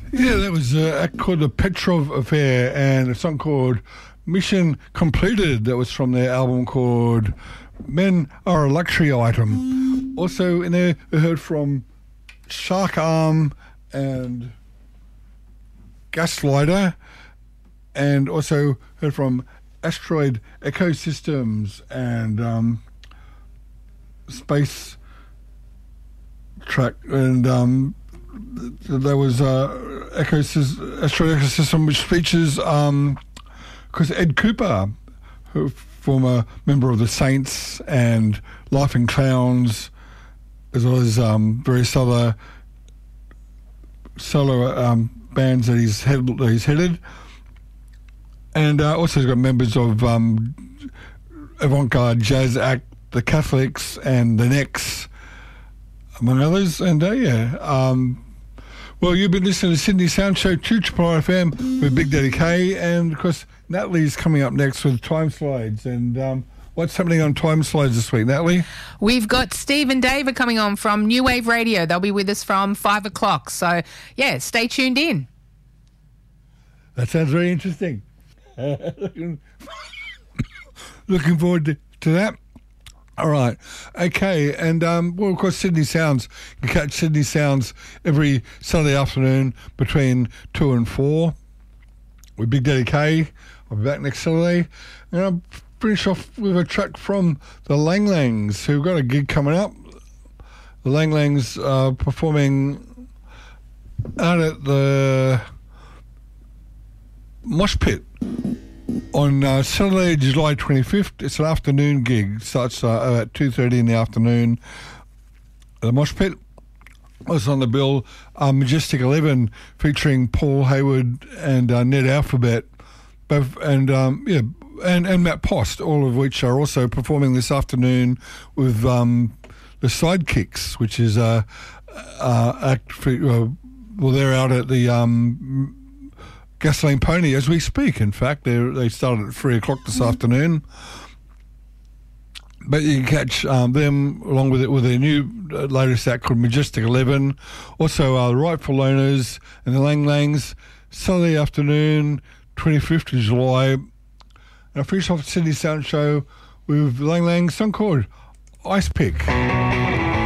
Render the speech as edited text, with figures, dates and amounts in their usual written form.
Yeah, that was an act called the Petrov Affair and a song called Mission Completed. That was from their album called Men Are a Luxury Item. Also in there, we heard from Shark Arm and Gaslighter, and also heard from Asteroid Ecosystems and Space Track, and there was Asteroid Ecosystem, which features because Ed Cooper, who former member of the Saints and Laughing Clowns, as well as various other solo bands that he's headed, and also he's got members of Avant-Garde Jazz Act, the Catholics, and the Necks, among others. And well, you've been listening to Sydney Sound Show, 2RRR FM with Big Daddy K, and of course Natalie's coming up next with Time Slides. And what's happening on Time Slides this week, Natalie? We've got Steve and Dave are coming on from New Wave Radio. They'll be with us from 5 o'clock. So, yeah, stay tuned in. That sounds very interesting. Looking forward to that. All right. Okay. And, well, of course, Sydney Sounds. You can catch Sydney Sounds every Saturday afternoon between 2 and 4 with Big Daddy K. I'll be back next Saturday. And I'll finish off with a track from the Lang Langs, who've got a gig coming up. The Lang Langs are performing out at the Mosh Pit on Saturday, July 25th. It's an afternoon gig. Starts at 2:30 in the afternoon at the Mosh Pit. Also on the bill, Majestic 11 featuring Paul Hayward and Ned Alphabet, both, and and Matt Post, all of which are also performing this afternoon with the Sidekicks, which is act for, well, they're out at the Gasoline Pony as we speak. In fact, they started at 3 o'clock this afternoon. But you can catch them along with their new latest act called Majestic 11. Also, the Rightful Owners and the Lang Langs, Saturday afternoon, 25th of July. And I finish off the Sydney Sound Show with Lang Lang's song called Ice Pick.